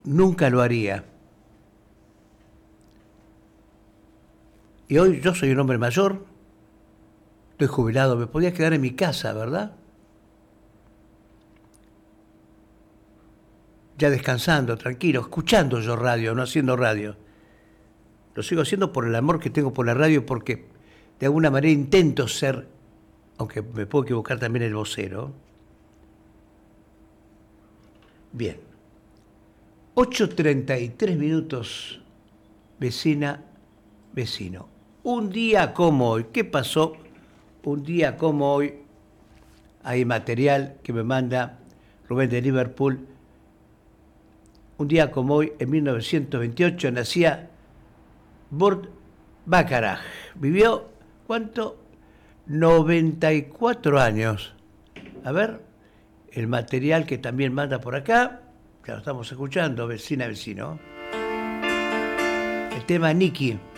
nunca lo haría. Y hoy yo soy un hombre mayor, estoy jubilado, me podía quedar en mi casa, ¿verdad? Ya descansando, tranquilo, escuchando yo radio, no haciendo radio. Lo sigo haciendo por el amor que tengo por la radio, porque de alguna manera intento ser, aunque me puedo equivocar también el vocero. Bien, 8:33, vecina, vecino. Un día como hoy, ¿qué pasó? Un día como hoy, hay material que me manda Rubén de Liverpool. Un día como hoy, en 1928, nacía Burt Bacharach. Vivió, ¿cuánto? 94 años. A ver, el material que también manda por acá, ya lo estamos escuchando, vecina, vecino. El tema Nicky.